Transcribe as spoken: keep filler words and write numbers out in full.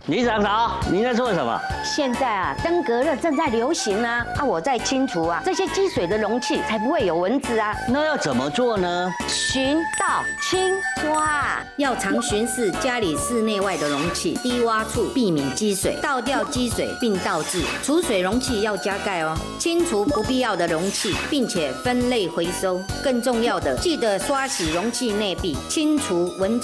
李长嫂，你在做什么？ 现在啊，登革热正在流行啊，啊，我在清除啊这些积水的容器，才不会有蚊子啊。 那要怎么做呢？ 巡倒清挖， 要常巡视家里室内外的容器、低洼处，避免积水，倒掉积水并倒置。储水容器要加盖哦，清除不必要的容器，并且分类回收。更重要的，记得刷洗容器内壁，清除蚊